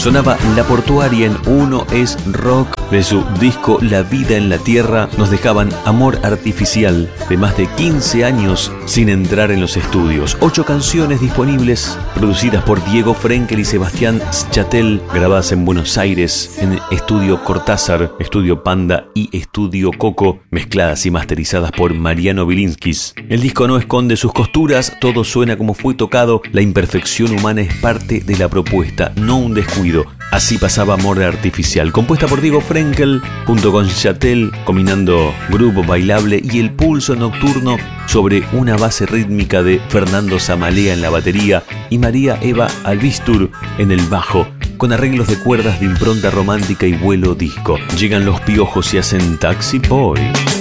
Sonaba La Portuaria en Uno es Rock. De su disco La Vida en la Tierra nos dejaban Amor Artificial, de más de 15 años sin entrar en los estudios. 8 canciones disponibles, producidas por Diego Frenkel y Sebastián Schatel, grabadas en Buenos Aires en Estudio Cortázar, Estudio Panda y Estudio Coco, mezcladas y masterizadas por Mariano Vilinskis. El disco no esconde sus costuras, todo suena como fue tocado, la imperfección humana es parte de la propuesta, no un descuido. Así pasaba Amor Artificial, compuesta por Diego Frenkel junto con Schatel, combinando grupo bailable y el pulso nocturno sobre una base rítmica de Fernando Zamalea en la batería y María Eva Albistur en el bajo, con arreglos de cuerdas de impronta romántica y vuelo disco. Llegan Los Piojos y hacen Taxi Boy.